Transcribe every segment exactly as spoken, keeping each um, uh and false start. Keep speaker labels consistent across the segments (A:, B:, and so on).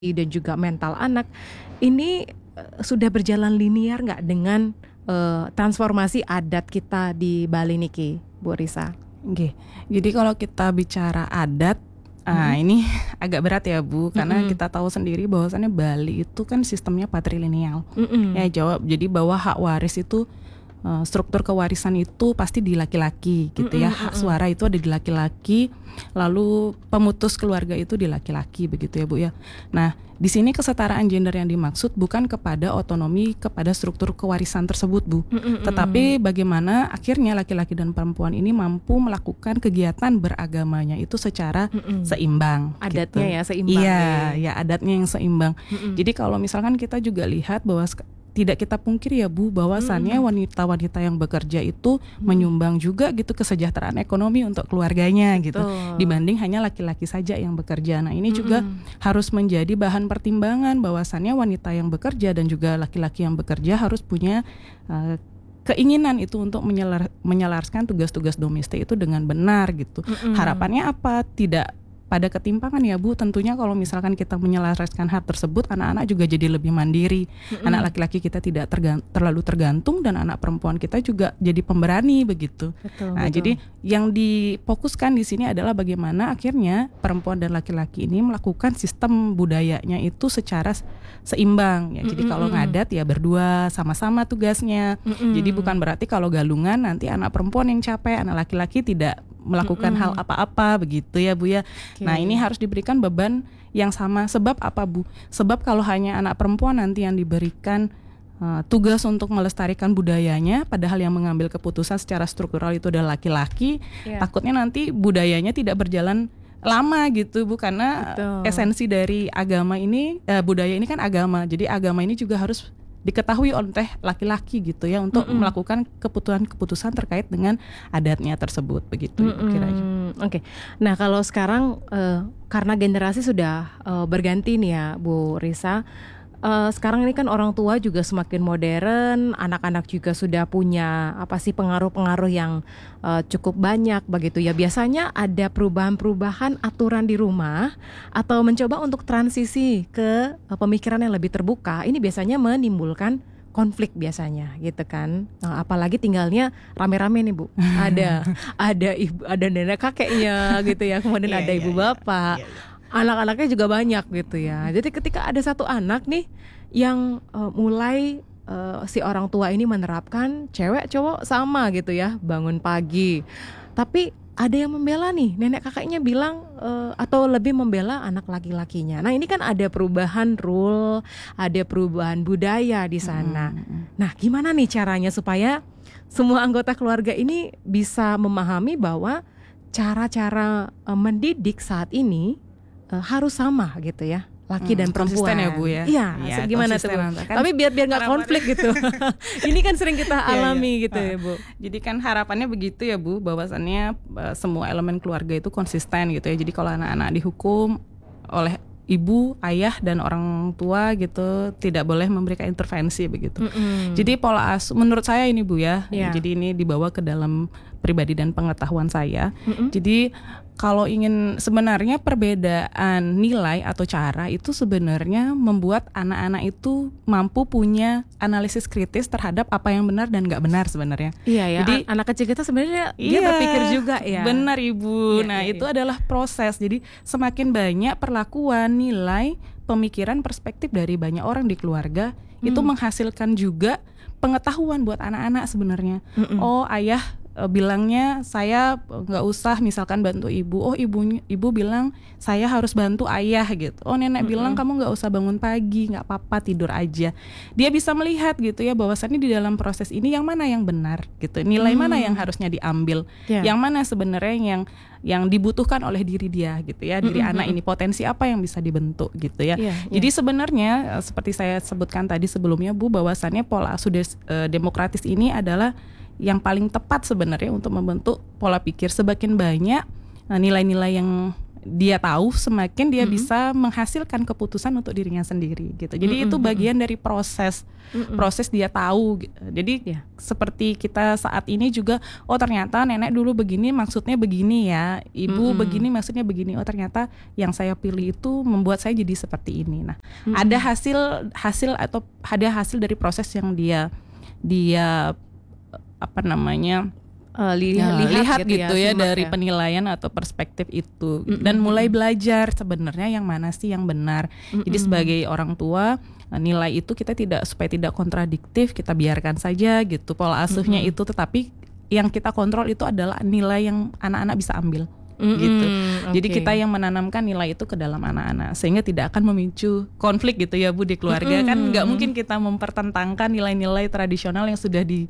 A: dan juga mental anak ini uh, sudah berjalan linear nggak dengan uh, transformasi adat kita di Bali niki, Bu Risa?
B: Oke, jadi kalau kita bicara adat, mm-hmm. ah, ini agak berat ya Bu, karena mm-hmm. kita tahu sendiri bahwasannya Bali itu kan sistemnya patrilineal. Mm-hmm. Ya jawab, jadi bahwa hak waris itu uh, struktur kewarisan itu pasti di laki-laki gitu mm-hmm. ya, hak suara itu ada di laki-laki, lalu pemutus keluarga itu di laki-laki begitu ya Bu ya. Nah di sini kesetaraan gender yang dimaksud bukan kepada otonomi kepada struktur kewarisan tersebut Bu, mm-mm. tetapi bagaimana akhirnya laki-laki dan perempuan ini mampu melakukan kegiatan beragamanya itu secara mm-mm. seimbang.
A: Adatnya
B: gitu.
A: ya seimbang.
B: Iya,
A: ya,
B: ya adatnya yang seimbang. Mm-mm. Jadi kalau misalkan kita juga lihat bahwa tidak kita pungkiri ya Bu, bahwasannya hmm. wanita-wanita yang bekerja itu hmm. menyumbang juga gitu kesejahteraan ekonomi untuk keluarganya gitu, Betul. dibanding hanya laki-laki saja yang bekerja. Nah ini hmm. juga harus menjadi bahan pertimbangan bahwasannya wanita yang bekerja dan juga laki-laki yang bekerja harus punya uh, keinginan itu untuk menyelar, menyelaraskan tugas-tugas domestik itu dengan benar gitu. Hmm. Harapannya apa? Tidak pada ketimpangan ya Bu, tentunya kalau misalkan kita menyelaraskan hal tersebut, anak-anak juga jadi lebih mandiri. Mm-hmm. Anak laki-laki kita tidak tergan- terlalu tergantung dan anak perempuan kita juga jadi pemberani begitu.
A: Betul,
B: nah,
A: betul.
B: jadi yang difokuskan di sini adalah bagaimana akhirnya perempuan dan laki-laki ini melakukan sistem budayanya itu secara seimbang ya. Jadi mm-hmm. kalau ngadat ya berdua sama-sama tugasnya. Mm-hmm. Jadi bukan berarti kalau galungan nanti anak perempuan yang capek, anak laki-laki tidak melakukan mm-hmm. hal apa-apa begitu ya Bu ya. Okay. Nah ini harus diberikan beban yang sama. Sebab apa Bu? Sebab kalau hanya anak perempuan nanti yang diberikan uh, tugas untuk melestarikan budayanya, padahal yang mengambil keputusan secara struktural itu adalah laki-laki, yeah. takutnya nanti budayanya tidak berjalan lama gitu Bu, karena Betul. esensi dari agama ini, uh, budaya ini kan agama. Jadi agama ini juga harus diketahui oleh laki-laki gitu ya untuk mm-hmm. melakukan keputusan-keputusan terkait dengan adatnya tersebut begitu mm-hmm. kira-kira.
A: Oke, okay. Nah kalau sekarang uh, karena generasi sudah uh, berganti nih ya Bu Risa, uh, sekarang ini kan orang tua juga semakin modern, anak-anak juga sudah punya apa sih pengaruh-pengaruh yang uh, cukup banyak begitu ya. Biasanya ada perubahan-perubahan aturan di rumah atau mencoba untuk transisi ke uh, pemikiran yang lebih terbuka. Ini biasanya menimbulkan konflik biasanya gitu kan. Nah, apalagi tinggalnya rame-rame nih Bu. Ada ada ibu, ada nenek kakeknya gitu ya. Kemudian yeah, ada yeah, ibu yeah, bapak. Yeah, yeah. Anak-anaknya juga banyak gitu ya. Jadi ketika ada satu anak nih yang uh, mulai uh, si orang tua ini menerapkan cewek cowok sama gitu ya, bangun pagi. Tapi ada yang membela nih, nenek kakaknya bilang uh, atau lebih membela anak laki-lakinya. Nah ini kan ada perubahan rule, ada perubahan budaya di sana. Hmm. Nah gimana nih caranya supaya semua anggota keluarga ini bisa memahami bahwa cara-cara uh, mendidik saat ini uh, harus sama gitu ya, laki hmm, dan perempuan.
B: Konsisten ya Bu ya.
A: Iya, ya, gimana tuh Bu? Kan tapi biar biar nggak konflik gitu. Ini kan sering kita alami ya, ya. gitu ya Bu.
B: Jadi kan harapannya begitu ya Bu, bahwasannya uh, semua elemen keluarga itu konsisten gitu ya. Jadi kalau anak-anak dihukum oleh ibu, ayah dan orang tua gitu tidak boleh memberikan intervensi begitu. Mm-hmm. Jadi pola asuh menurut saya ini Bu ya. Yeah. Jadi ini dibawa ke dalam pribadi dan pengetahuan saya. Mm-hmm. Jadi kalau ingin sebenarnya perbedaan nilai atau cara itu sebenarnya membuat anak-anak itu mampu punya analisis kritis terhadap apa yang benar dan nggak benar sebenarnya.
A: Iya ya. Jadi anak kecil kita sebenarnya dia iya, berpikir juga ya.
B: Benar Ibu. Iya, nah iya, itu iya. adalah proses. Jadi semakin banyak perlakuan, nilai, pemikiran, perspektif dari banyak orang di keluarga hmm. itu menghasilkan juga pengetahuan buat anak-anak sebenarnya. Mm-mm. Oh ayah Uh, bilangnya saya nggak usah misalkan bantu ibu, oh ibu ibu bilang saya harus bantu ayah gitu. Oh nenek mm-hmm. bilang kamu nggak usah bangun pagi, nggak apa-apa tidur aja. Dia bisa melihat gitu ya bahwasannya di dalam proses ini yang mana yang benar gitu, nilai mm. mana yang harusnya diambil, yeah. yang mana sebenarnya yang yang dibutuhkan oleh diri dia gitu ya, diri mm-hmm. anak ini potensi apa yang bisa dibentuk gitu ya. Yeah, Jadi yeah. sebenarnya seperti saya sebutkan tadi sebelumnya Bu, bahwasannya pola asuh des, uh, demokratis ini adalah yang paling tepat sebenarnya untuk membentuk pola pikir. Semakin banyak uh, nilai-nilai yang dia tahu, semakin dia
A: Mm-mm.
B: bisa menghasilkan keputusan untuk dirinya sendiri gitu. Jadi
A: Mm-mm.
B: itu bagian dari proses
A: Mm-mm.
B: proses dia tahu gitu. Jadi
A: Yeah.
B: seperti kita saat ini juga, oh ternyata nenek dulu begini maksudnya begini ya, ibu
A: Mm-mm.
B: begini maksudnya begini. Oh ternyata yang saya pilih itu membuat saya jadi seperti ini. Nah,
A: Mm-mm.
B: ada hasil hasil atau ada hasil dari proses yang dia dia apa namanya
A: Uh, li-
B: Ya, lihat, gitu ya,
A: simak
B: dari
A: ya.
B: penilaian atau perspektif itu,
A: Mm-mm.
B: dan mulai belajar sebenarnya yang mana sih yang benar. Jadi
A: Mm-mm.
B: sebagai orang tua, nilai itu kita tidak, supaya tidak kontradiktif, kita biarkan saja gitu pola asuhnya
A: Mm-mm.
B: itu, tetapi yang kita kontrol itu adalah nilai yang anak-anak bisa ambil.
A: Mm-mm.
B: Gitu. Jadi
A: Oke.
B: kita yang menanamkan nilai itu ke dalam anak-anak, sehingga tidak akan memicu konflik gitu ya Bu di keluarga.
A: Mm-mm.
B: Kan nggak mungkin kita mempertentangkan nilai-nilai tradisional yang sudah di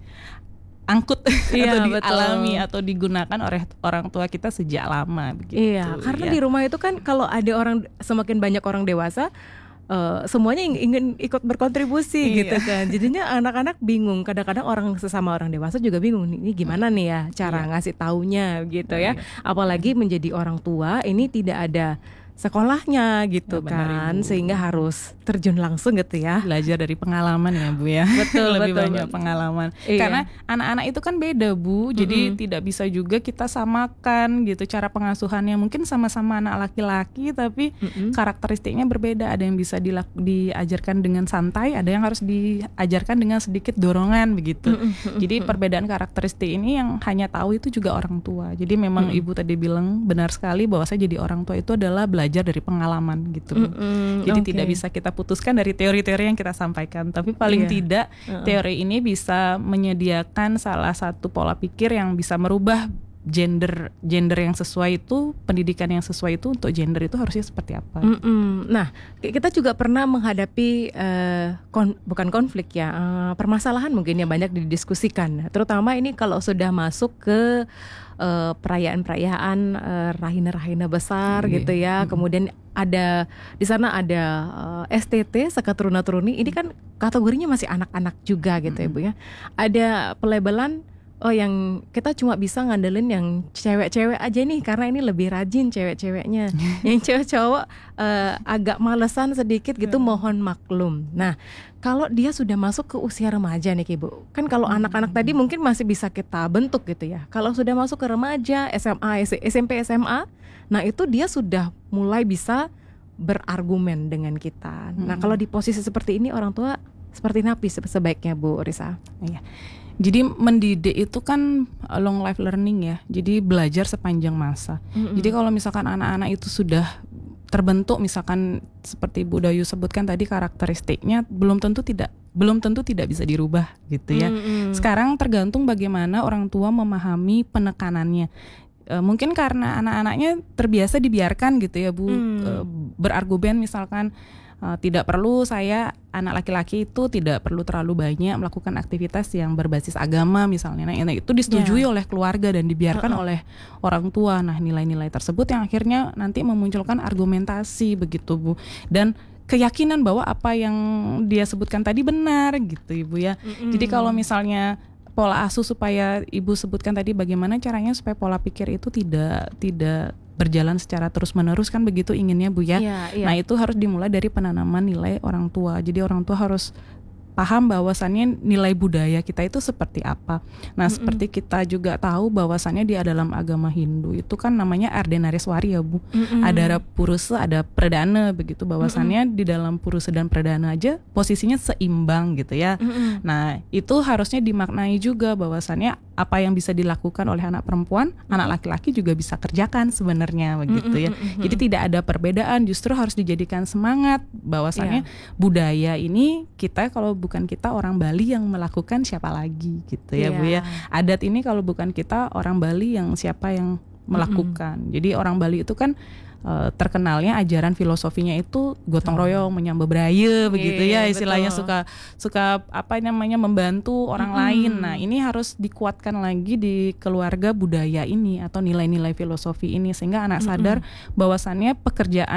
B: angkut
A: Iya,
B: atau
A: betul.
B: dialami atau digunakan oleh orang tua kita sejak lama begitu.
A: Iya, karena
B: ya.
A: di rumah itu kan kalau ada orang, semakin banyak orang dewasa, uh, semuanya ing- ingin ikut berkontribusi
B: Iya.
A: gitu kan. Jadinya anak-anak bingung. Kadang-kadang orang sesama orang dewasa juga bingung, nih, ini gimana nih ya cara
B: Iya.
A: ngasih taunya gitu ya.
B: Iya.
A: Apalagi menjadi orang tua, ini tidak ada sekolahnya gitu
B: Ya, benar,
A: kan,
B: Ibu.
A: sehingga harus terjun langsung gitu ya.
B: Belajar dari pengalaman ya Bu ya.
A: Betul,
B: Lebih
A: betul,
B: banyak
A: betul.
B: pengalaman.
A: Iya.
B: Karena anak-anak itu kan beda Bu. Jadi
A: Mm-mm.
B: tidak bisa juga kita samakan gitu cara pengasuhannya. Mungkin sama-sama anak laki-laki tapi
A: Mm-mm.
B: karakteristiknya berbeda. Ada yang bisa dilak- diajarkan dengan santai, ada yang harus diajarkan dengan sedikit dorongan begitu.
A: Mm-mm.
B: Jadi perbedaan karakteristik ini yang hanya tahu itu juga orang tua. Jadi memang
A: Mm-mm.
B: Ibu tadi bilang benar sekali bahwa saya jadi orang tua itu adalah belajar dari pengalaman gitu.
A: Mm-mm.
B: Jadi
A: Oke.
B: tidak bisa kita putuskan dari teori-teori yang kita sampaikan, tapi paling
A: Iya.
B: tidak
A: Uh-uh.
B: teori ini bisa menyediakan salah satu pola pikir yang bisa merubah gender gender yang sesuai itu, pendidikan yang sesuai itu untuk gender itu harusnya seperti apa.
A: Mm-mm. Nah, ki- kita juga pernah menghadapi eh, kon- bukan konflik ya, eh, permasalahan mungkin yang banyak didiskusikan. Terutama ini kalau sudah masuk ke eh, perayaan-perayaan eh, rahina-rahina besar
B: Iya.
A: gitu ya.
B: Mm-mm.
A: Kemudian ada di sana ada eh, S T T sekatruna-truni. Ini kan kategorinya masih anak-anak juga gitu ya Bu ya. Ada pelabelan, oh yang kita cuma bisa ngandelin yang cewek-cewek aja nih karena ini lebih rajin cewek-ceweknya. Yang cewek-cowok eh, agak malesan sedikit gitu, mohon maklum. Nah, kalau dia sudah masuk ke usia remaja nih Ibu, kan kalau anak-anak tadi mungkin masih bisa kita bentuk gitu ya. Kalau sudah masuk ke remaja, S M A, S- SMP, S M A, nah itu dia sudah mulai bisa berargumen dengan kita. Nah,
B: Hmm.
A: kalau di posisi seperti ini orang tua seperti napi se- sebaiknya Bu Risa.
B: Iya. Jadi mendidik itu kan long life learning ya. Jadi belajar sepanjang masa.
A: Mm-mm.
B: Jadi kalau misalkan anak-anak itu sudah terbentuk, misalkan seperti Bu Dayu sebutkan tadi karakteristiknya belum tentu tidak belum tentu tidak bisa dirubah gitu ya.
A: Mm-mm.
B: Sekarang tergantung bagaimana orang tua memahami penekanannya. E, mungkin karena anak-anaknya terbiasa dibiarkan gitu ya Bu,
A: Hmm.
B: e, berargumen misalkan e, tidak perlu saya anak laki-laki itu tidak perlu terlalu banyak melakukan aktivitas yang berbasis agama misalnya. Nah, nah, itu disetujui
A: Ya.
B: oleh keluarga dan dibiarkan
A: Uh-uh.
B: oleh orang tua. Nah, nilai-nilai tersebut yang akhirnya nanti memunculkan argumentasi begitu Bu, dan keyakinan bahwa apa yang dia sebutkan tadi benar gitu Ibu ya.
A: Mm-mm.
B: Jadi kalau misalnya pola asuh, supaya Ibu sebutkan tadi bagaimana caranya supaya pola pikir itu tidak tidak berjalan secara terus-menerus kan begitu inginnya Bu ya.
A: Iya, iya.
B: Nah, itu harus dimulai dari penanaman nilai orang tua. Jadi orang tua harus paham bahwasannya nilai budaya kita itu seperti apa. Nah,
A: Mm-mm.
B: seperti kita juga tahu bahwasannya di dalam agama Hindu itu kan namanya Ardhanariswari ya Bu.
A: Mm-mm.
B: Ada purusa, ada pradana begitu, bahwasannya di dalam purusa dan pradana aja posisinya seimbang gitu ya.
A: Mm-mm.
B: Nah, itu harusnya dimaknai juga bahwasannya apa yang bisa dilakukan oleh anak perempuan, anak laki-laki juga bisa kerjakan sebenarnya begitu ya.
A: Mm-mm.
B: Jadi tidak ada perbedaan, justru harus dijadikan semangat bahwasannya budaya ini kita, kalau bukan kita orang Bali yang melakukan siapa lagi gitu ya Bu ya.
A: Iya.
B: Adat ini kalau bukan kita orang Bali yang siapa yang melakukan. Jadi orang Bali itu kan Uh, terkenalnya ajaran filosofinya itu gotong royong, menyambah beraya begitu ya,
A: Iya,
B: istilahnya,
A: betul.
B: suka suka apa namanya membantu orang
A: Mm-mm.
B: lain. Nah, ini harus dikuatkan lagi di keluarga budaya ini atau nilai-nilai filosofi ini, sehingga anak
A: Mm-mm.
B: sadar bahwasannya pekerjaan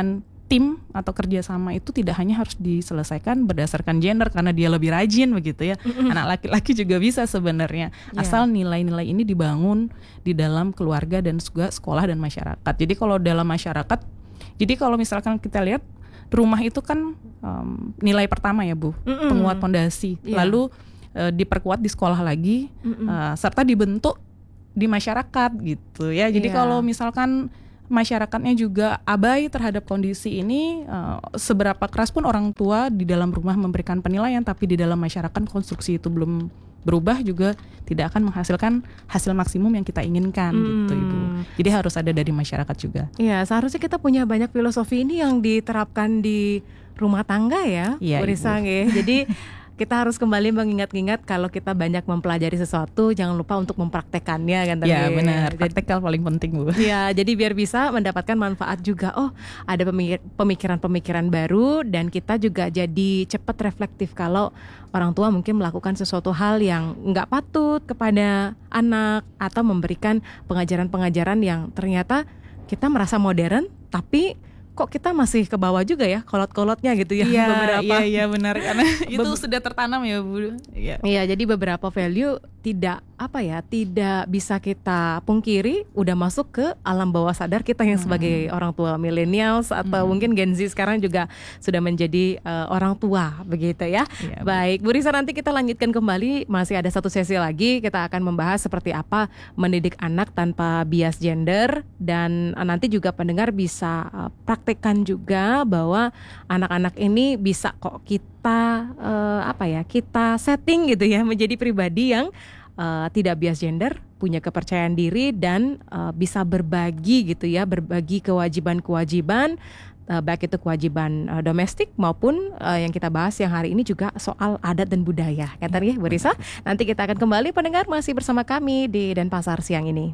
B: tim atau kerjasama itu tidak hanya harus diselesaikan berdasarkan gender karena dia lebih rajin begitu ya. Mm-hmm. Anak laki-laki juga bisa sebenarnya, yeah. asal nilai-nilai ini dibangun di dalam keluarga dan juga sekolah dan masyarakat. Jadi kalau dalam masyarakat, jadi kalau misalkan kita lihat rumah itu kan um, nilai pertama ya Bu, mm-hmm. penguat fondasi, yeah. lalu uh, diperkuat di sekolah lagi, mm-hmm. uh, serta dibentuk di masyarakat gitu ya. Jadi yeah. kalau misalkan masyarakatnya juga abai terhadap kondisi ini, uh, seberapa keras pun orang tua di dalam rumah memberikan penilaian, tapi di dalam masyarakat konstruksi itu belum berubah, juga tidak akan menghasilkan hasil maksimum yang kita inginkan hmm. gitu Ibu. Jadi harus ada dari masyarakat juga.
A: Iya, seharusnya kita punya banyak filosofi ini yang diterapkan di rumah tangga ya,
B: ya, Bu Risa.
A: Jadi kita harus kembali mengingat-ingat kalau kita banyak mempelajari sesuatu, jangan lupa untuk mempraktekannya kan.
B: Iya benar, praktekal paling penting Bu.
A: Iya, jadi biar bisa mendapatkan manfaat juga. Oh, ada pemikiran-pemikiran baru, dan kita juga jadi cepat reflektif kalau orang tua mungkin melakukan sesuatu hal yang nggak patut kepada anak, atau memberikan pengajaran-pengajaran yang ternyata kita merasa modern, tapi kok kita masih ke bawah juga ya kolot-kolotnya gitu ya.
B: Iya,
A: beberapa.
B: Iya, iya benar, karena itu Be- sudah tertanam ya Bu. Iya.
A: Iya, jadi beberapa value tidak apa ya, tidak bisa kita pungkiri udah masuk ke alam bawah sadar kita yang hmm. sebagai orang tua millennials atau hmm. mungkin Gen Z sekarang juga sudah menjadi uh, orang tua begitu ya. Iya, Baik, Bu Risa, nanti kita lanjutkan kembali, masih ada satu sesi lagi, kita akan membahas seperti apa mendidik anak tanpa bias gender, dan uh, nanti juga pendengar bisa uh, praktekkan juga bahwa anak-anak ini bisa kok kita uh, apa ya, kita setting gitu ya menjadi pribadi yang Uh, tidak bias gender, punya kepercayaan diri, dan uh, bisa berbagi gitu ya, berbagi kewajiban-kewajiban, uh, baik itu kewajiban uh, domestik maupun uh, yang kita bahas yang hari ini juga soal adat dan budaya. Kata ya Bu Risa, nanti kita akan kembali, pendengar masih bersama kami di Denpasar siang ini.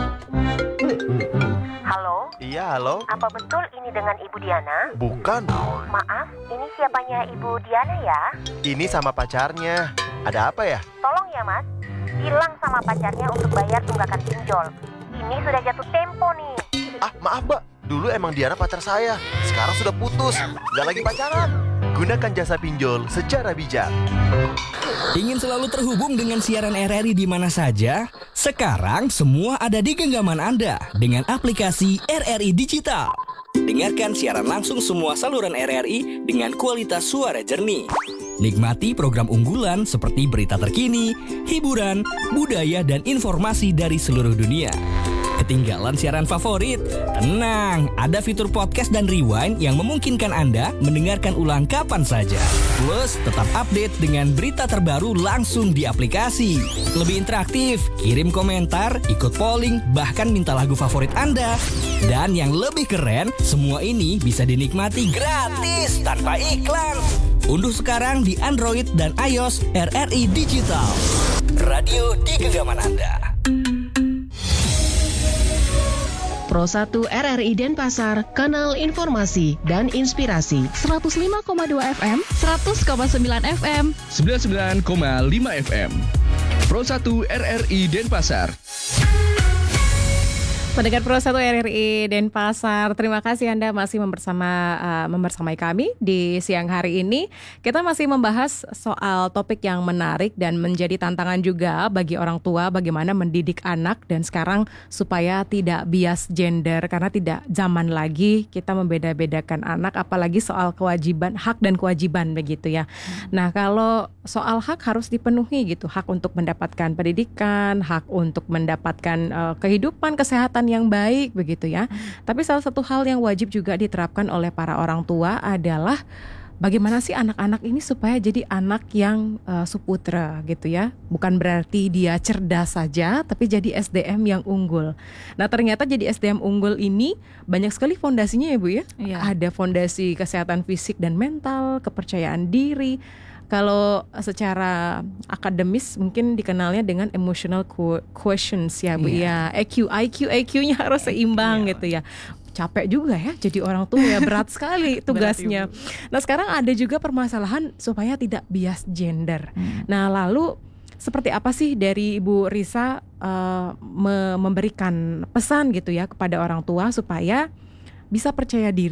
C: Halo?
D: Iya, halo?
C: Apa betul ini dengan Ibu Diana?
D: Bukan.
C: Maaf, ini siapanya Ibu Diana ya?
D: Ini sama pacarnya. Ada apa ya?
C: Tolong ya Mas, bilang sama pacarnya untuk bayar tunggakan pinjol. Ini sudah jatuh tempo nih.
D: Ah, maaf Mbak, dulu emang Diana pacar saya. Sekarang sudah putus, nggak lagi pacaran. Gunakan jasa pinjol secara bijak.
E: Ingin selalu terhubung dengan siaran R R I di mana saja? Sekarang semua ada di genggaman Anda dengan aplikasi R R I Digital. Dengarkan siaran langsung semua saluran R R I dengan kualitas suara jernih. Nikmati program unggulan seperti berita terkini, hiburan, budaya, dan informasi dari seluruh dunia. Ketinggalan siaran favorit? Tenang, ada fitur podcast dan rewind yang memungkinkan Anda mendengarkan ulang kapan saja. Plus, tetap update dengan berita terbaru langsung di aplikasi. Lebih interaktif, kirim komentar, ikut polling, bahkan minta lagu favorit Anda. Dan yang lebih keren, semua ini bisa dinikmati gratis tanpa iklan. Unduh sekarang di Android dan iOS R R I Digital. Radio di genggaman Anda.
F: Pro satu R R I Denpasar, kanal informasi dan inspirasi.
G: seratus lima koma dua F M, seratus koma sembilan F M,
H: sembilan puluh sembilan koma lima F M. Pro satu R R I Denpasar.
A: Pendengar Pro satu R R I Denpasar, terima kasih Anda masih membersama uh, membersamai kami di siang hari ini. Kita masih membahas soal topik yang menarik dan menjadi tantangan juga bagi orang tua, bagaimana mendidik anak dan sekarang supaya tidak bias gender, karena tidak zaman lagi kita membeda-bedakan anak, apalagi soal kewajiban, hak dan kewajiban begitu ya. Hmm. Nah, kalau soal hak harus dipenuhi gitu, hak untuk mendapatkan pendidikan, hak untuk mendapatkan uh, kehidupan, kesehatan yang baik begitu ya. Hmm. Tapi salah satu hal yang wajib juga diterapkan oleh para orang tua adalah bagaimana sih anak-anak ini supaya jadi anak yang uh, suputra gitu ya. Bukan berarti dia cerdas saja, tapi jadi S D M yang unggul. Nah, ternyata jadi S D M unggul ini banyak sekali fondasinya ya Bu ya. Iya. Ada fondasi kesehatan fisik dan mental, kepercayaan diri. Kalau secara akademis mungkin dikenalnya dengan emotional quotients ya Bu yeah. ya. E Q, I Q, E Q-nya harus seimbang yeah. gitu ya. Capek juga ya jadi orang tua ya, berat sekali tugasnya. Berat, nah, sekarang ada juga permasalahan supaya tidak bias gender. Hmm. Nah, lalu seperti apa sih dari Ibu Risa uh, me- memberikan pesan gitu ya kepada orang tua supaya bisa percaya diri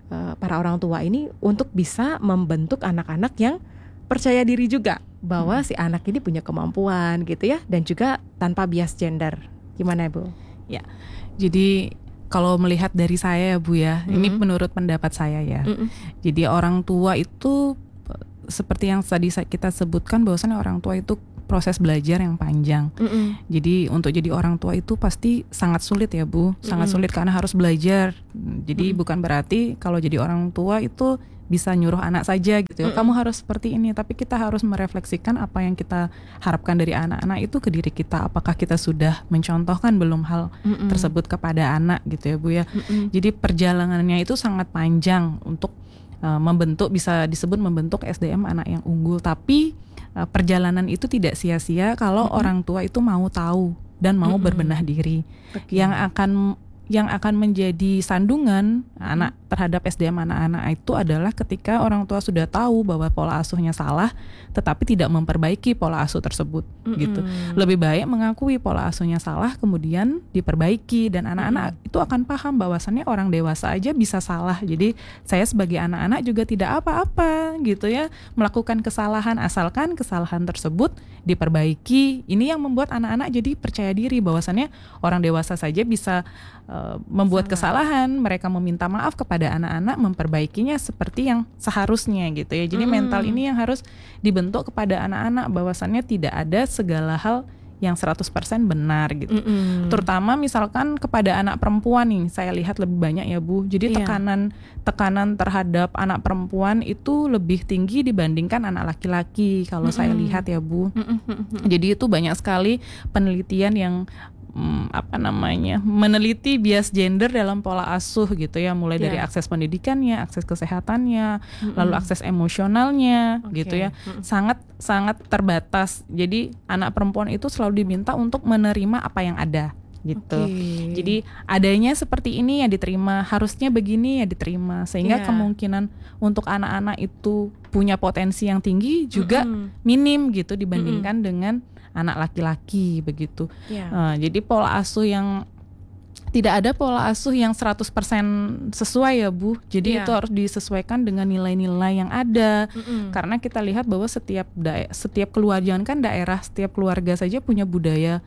A: uh, para orang tua ini untuk bisa membentuk anak-anak yang percaya diri juga bahwa hmm. si anak ini punya kemampuan gitu ya, dan juga tanpa bias gender. Gimana Bu?
B: Ya, jadi kalau melihat dari saya ya Bu ya, mm-hmm. ini menurut pendapat saya ya. Mm-hmm. Jadi orang tua itu seperti yang tadi kita sebutkan bahwasannya orang tua itu proses belajar yang panjang. Mm-hmm. Jadi untuk jadi orang tua itu pasti sangat sulit ya Bu, mm-hmm. sangat sulit karena harus belajar. Jadi mm-hmm. bukan berarti kalau jadi orang tua itu bisa nyuruh anak saja gitu ya. Mm-hmm. Kamu harus seperti ini, tapi kita harus merefleksikan apa yang kita harapkan dari anak-anak itu ke diri kita. Apakah kita sudah mencontohkan belum hal mm-hmm. tersebut kepada anak gitu ya Bu ya. Mm-hmm. Jadi perjalanannya itu sangat panjang untuk uh, membentuk, bisa disebut membentuk S D M anak yang unggul. Tapi uh, perjalanan itu tidak sia-sia kalau mm-hmm. orang tua itu mau tahu dan mau mm-hmm. berbenah diri. Okay. Yang akan yang akan menjadi sandungan anak terhadap S D M anak-anak itu adalah ketika orang tua sudah tahu bahwa pola asuhnya salah, tetapi tidak memperbaiki pola asuh tersebut, mm-hmm. gitu. Lebih baik mengakui pola asuhnya salah, kemudian diperbaiki, dan anak-anak mm-hmm. itu akan paham bahwasannya orang dewasa aja bisa salah. Jadi saya sebagai anak-anak juga tidak apa-apa, gitu ya, melakukan kesalahan asalkan kesalahan tersebut diperbaiki. Ini yang membuat anak-anak jadi percaya diri bahwasannya orang dewasa saja bisa uh, membuat Salah. kesalahan, mereka meminta maaf kepada anak-anak, memperbaikinya seperti yang seharusnya gitu ya. Jadi mm. mental ini yang harus dibentuk kepada anak-anak bahwasannya tidak ada segala hal yang seratus persen benar gitu. Mm-mm. Terutama misalkan kepada anak perempuan nih, saya lihat lebih banyak ya Bu. Jadi yeah. tekanan tekanan terhadap anak perempuan itu lebih tinggi dibandingkan anak laki-laki kalau Mm-mm. saya lihat ya Bu. Mm-mm. Jadi itu banyak sekali penelitian yang Hmm, apa namanya meneliti bias gender dalam pola asuh gitu ya, mulai yeah. dari akses pendidikannya, akses kesehatannya, mm-hmm. lalu akses emosionalnya okay. gitu ya, mm-hmm. sangat sangat terbatas. Jadi anak perempuan itu selalu diminta untuk menerima apa yang ada gitu. Okay. Jadi adanya seperti ini ya diterima, harusnya begini ya diterima, sehingga yeah. kemungkinan untuk anak-anak itu punya potensi yang tinggi juga mm-hmm. minim gitu dibandingkan mm-hmm. dengan anak laki-laki begitu. Yeah. Uh, jadi pola asuh yang tidak ada pola asuh yang seratus persen sesuai ya Bu. Jadi yeah. itu harus disesuaikan dengan nilai-nilai yang ada. Mm-hmm. Karena kita lihat bahwa setiap dae- setiap keluarga kan daerah, setiap keluarga saja punya budaya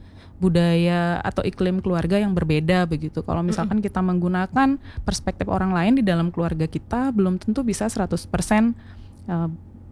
B: budaya atau iklim keluarga yang berbeda begitu. Kalau misalkan mm-hmm. kita menggunakan perspektif orang lain di dalam keluarga kita, belum tentu bisa seratus persen uh,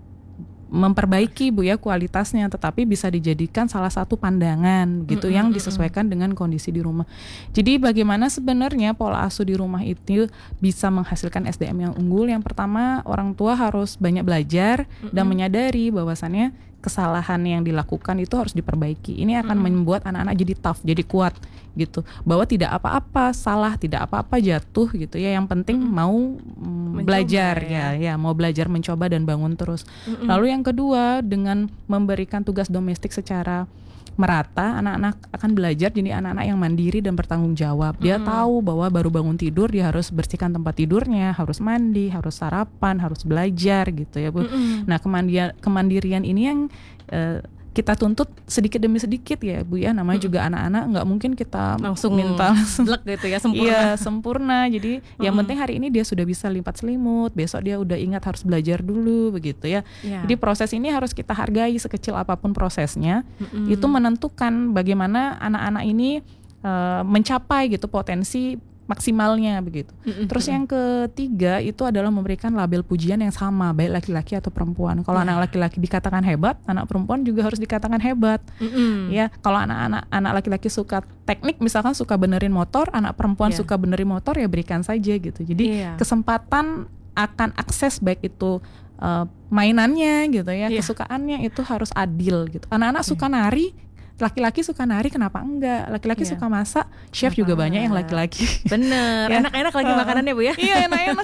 B: memperbaiki Bu ya kualitasnya, tetapi bisa dijadikan salah satu pandangan gitu mm-hmm. yang disesuaikan dengan kondisi di rumah. Jadi bagaimana sebenarnya pola asuh di rumah itu bisa menghasilkan S D M yang unggul? Yang pertama, orang tua harus banyak belajar mm-hmm. dan menyadari bahwasannya kesalahan yang dilakukan itu harus diperbaiki. Ini akan mm-hmm. membuat anak-anak jadi tough, jadi kuat gitu. Bahwa tidak apa-apa salah, tidak apa-apa jatuh gitu ya. Yang penting mm-hmm. mau mm, belajar ya. ya, ya, mau belajar, mencoba dan bangun terus. Mm-hmm. Lalu yang kedua, dengan memberikan tugas domestik secara merata, anak-anak akan belajar jadi anak-anak yang mandiri dan bertanggung jawab. Dia mm-hmm. tahu bahwa baru bangun tidur dia harus bersihkan tempat tidurnya, harus mandi, harus sarapan, harus belajar gitu ya Bu. Mm-hmm. Nah kemandirian, kemandirian ini yang uh, kita tuntut sedikit demi sedikit ya Bu ya. Namanya mm-hmm. juga anak-anak, nggak mungkin kita
A: langsung
B: minta
A: blek gitu ya, sempurna.
B: Iya sempurna. Jadi mm-hmm. yang penting hari ini dia sudah bisa lipat selimut, besok dia udah ingat harus belajar dulu begitu ya. Yeah. Jadi proses ini harus kita hargai, sekecil apapun prosesnya. Mm-hmm. Itu menentukan bagaimana anak-anak ini uh, mencapai gitu potensi maksimalnya begitu. Mm-hmm. Terus yang ketiga itu adalah memberikan label pujian yang sama baik laki-laki atau perempuan. Kalau yeah. anak laki-laki dikatakan hebat, anak perempuan juga harus dikatakan hebat. Mm-hmm. Ya, kalau anak-anak anak laki-laki suka teknik, misalkan suka benerin motor, anak perempuan yeah. suka benerin motor ya berikan saja gitu. Jadi yeah. kesempatan akan akses baik itu uh, mainannya gitu ya, yeah. kesukaannya itu harus adil gitu. Anak-anak okay. suka nari, laki-laki suka nari, kenapa enggak? Laki-laki yeah. suka masak, chef kenapa juga banyak yang laki-laki.
A: Bener, ya. Enak-enak lagi uh, makanannya Bu ya.
B: Iya enak-enak.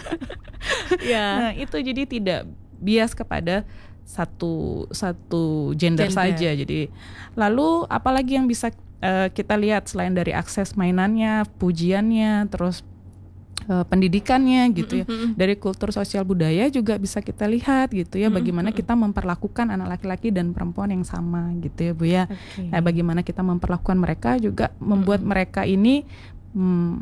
B: yeah. Nah itu jadi tidak bias kepada satu satu gender, gender saja. Jadi lalu apalagi yang bisa uh, kita lihat selain dari akses mainannya, pujiannya, terus Uh, pendidikannya gitu ya. Mm-hmm. Dari kultur sosial budaya juga bisa kita lihat gitu ya, mm-hmm. bagaimana kita memperlakukan anak laki-laki dan perempuan yang sama gitu ya Bu ya. Okay. Nah, bagaimana kita memperlakukan mereka juga membuat mm-hmm. mereka ini hmm,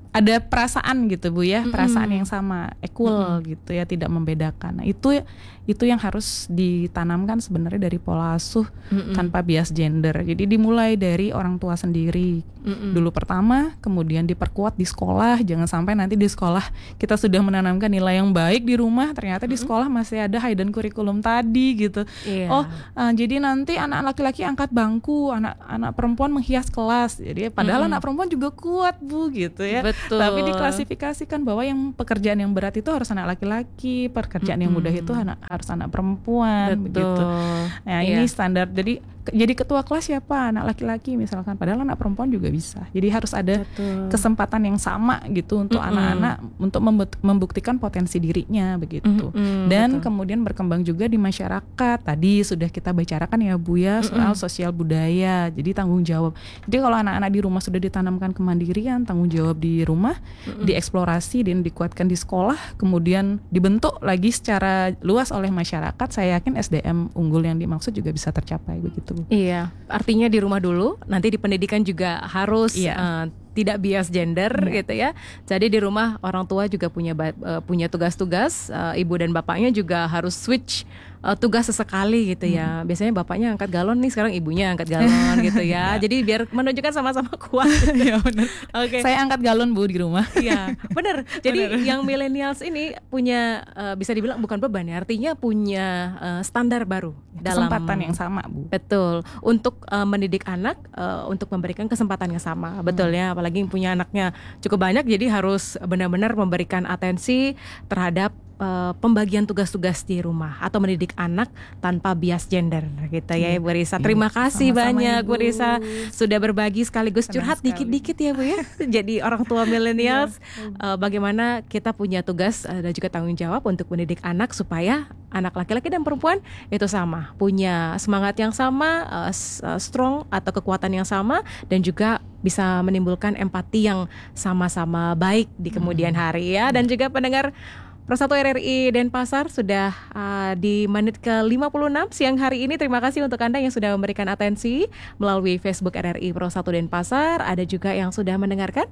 B: ada perasaan gitu Bu ya,
A: Mm-mm.
B: perasaan yang sama, equal gitu ya, tidak membedakan. Nah, itu itu yang harus ditanamkan sebenarnya dari pola asuh
A: Mm-mm.
B: tanpa bias gender. Jadi dimulai dari orang tua sendiri
A: Mm-mm.
B: dulu pertama, kemudian diperkuat di sekolah. Jangan sampai nanti di sekolah kita sudah menanamkan nilai yang baik di rumah, ternyata di sekolah masih ada hidden curriculum tadi gitu.
A: Iya.
B: Oh, uh, jadi nanti anak laki-laki angkat bangku, anak anak perempuan menghias kelas. Jadi padahal
A: Mm-mm.
B: anak perempuan juga kuat Bu gitu ya.
A: Betul.
B: Tapi diklasifikasikan bahwa yang pekerjaan yang berat itu harus anak laki-laki, pekerjaan yang mudah itu anak harus anak perempuan.
A: Betul.
B: Begitu. Nah,
A: Iya.
B: ini standar. Jadi ke- jadi ketua kelas siapa? Anak laki-laki misalkan. Padahal anak perempuan juga bisa. Jadi harus ada
A: Betul.
B: kesempatan yang sama gitu untuk
A: Mm-mm.
B: anak-anak untuk membut- membuktikan potensi dirinya begitu.
A: Mm-mm,
B: Dan
A: betul.
B: kemudian berkembang juga di masyarakat. Tadi sudah kita bicarakan ya Bu ya soal
A: Mm-mm.
B: sosial budaya. Jadi tanggung jawab. Jadi kalau anak-anak di rumah sudah ditanamkan kemandirian, tanggung jawab di rumah,
A: Mm-mm.
B: dieksplorasi dan dikuatkan di sekolah, kemudian dibentuk lagi secara luas oleh masyarakat, saya yakin S D M unggul yang dimaksud juga bisa tercapai begitu Bu.
A: Iya, artinya di rumah dulu, nanti di pendidikan juga harus
B: Iya.
A: eh, tidak bias gender
B: Iya.
A: gitu ya. Jadi di rumah orang tua juga punya ba- eh, punya tugas-tugas, eh, ibu dan bapaknya juga harus switch eh, tugas sesekali gitu ya. Biasanya bapaknya angkat galon nih, sekarang ibunya angkat galon gitu ya. Jadi biar menunjukkan sama-sama kuat.
B: Ya benar.
A: Oke.
B: Saya angkat galon Bu di rumah.
A: Iya, benar. Jadi yang millennials ini punya eh, bisa dibilang bukan beban ya, artinya punya eh, standar baru dalam
B: Kesempatan yang sama Bu.
A: betul untuk eh, mendidik anak, eh, untuk memberikan kesempatan yang sama, betul ya. Apalagi yang punya anaknya cukup banyak, jadi harus benar-benar memberikan atensi terhadap eh, pembagian tugas-tugas di rumah atau mendidik anak tanpa bias gender gitu ya Bu Risa. Terima kasih
B: Sama-sama,
A: banyak
B: Ibu.
A: Bu Risa sudah berbagi sekaligus
B: Senang
A: curhat
B: sekali.
A: dikit-dikit ya Bu ya. Jadi orang tua millennials, eh, bagaimana kita punya tugas eh, dan juga tanggung jawab untuk mendidik anak supaya anak laki-laki dan perempuan itu sama, punya semangat yang sama, eh, s- eh, strong atau kekuatan yang sama, dan juga bisa menimbulkan empati yang sama-sama baik di kemudian hari ya. Dan juga pendengar Pro satu R R I Denpasar sudah uh, di menit ke lima puluh enam siang hari ini. Terima kasih untuk Anda yang sudah memberikan atensi melalui Facebook R R I Pro satu Denpasar. Ada juga yang sudah mendengarkan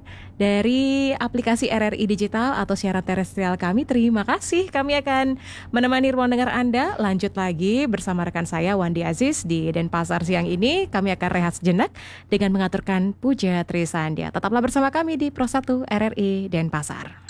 A: dari aplikasi R R I Digital atau siaran terestrial kami. Terima kasih. Kami akan menemani ruang dengar Anda. Lanjut lagi bersama rekan saya Wandi Aziz di Denpasar siang ini. Kami akan rehat sejenak dengan mengaturkan Puja Trisandia. Tetaplah bersama kami di Pro satu R R I Denpasar.